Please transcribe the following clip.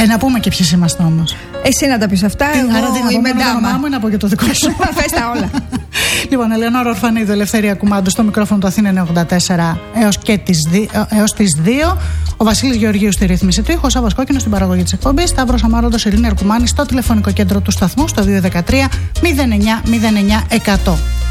Να πούμε και ποιοι είμαστε όμως. Εσύ να τα πεις αυτά, εγώ είμαι ντάμα. Μου να πω και το δικό σου. Πες τα όλα. Λοιπόν, Ελεονόρα Ορφανίδου, Ελευθερία Κουμάντου, στο μικρόφωνο του Αθήνα 94 έως τις 2. Ο Βασίλης Γεωργίου στη ρύθμιση του ήχου, ο Σάββας Κόκκινος στην παραγωγή της εκπομπής, Σταύρος Αμάροντος, Ειρήνη Αρκουμάνη στο τηλεφωνικό κέντρο του σταθμού στο 213 09 09 100.